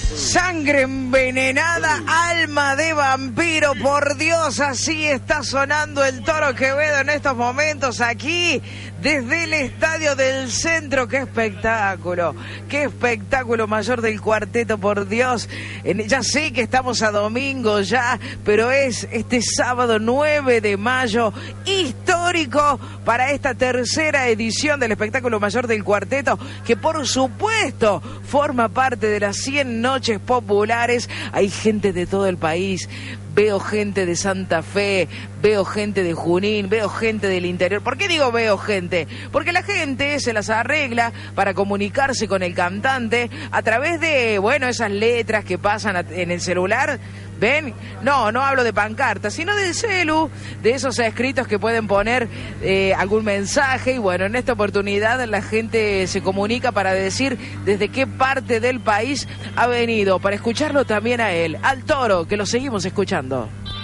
Sangre envenenada, alma de vampiro, por Dios, así está sonando el Toro Quevedo en estos momentos aquí, desde el Estadio del Centro. ¡Qué espectáculo mayor del cuarteto, por Dios! Ya sé que estamos a domingo ya, pero es este sábado 9 de mayo, histórico para esta tercera edición del espectáculo mayor del cuarteto, que por supuesto forma parte de las 100 noches populares. Hay gente de todo el país. Veo gente de Santa Fe, veo gente de Junín, veo gente del interior. ¿Por qué digo veo gente? Porque la gente se las arregla para comunicarse con el cantante a través de, bueno, esas letras que pasan en el celular. ¿Ven? No hablo de pancartas, sino del celu, de esos escritos que pueden poner algún mensaje. Y bueno, en esta oportunidad la gente se comunica para decir desde qué parte del país ha venido, para escucharlo también a él, al Toro, que lo seguimos escuchando.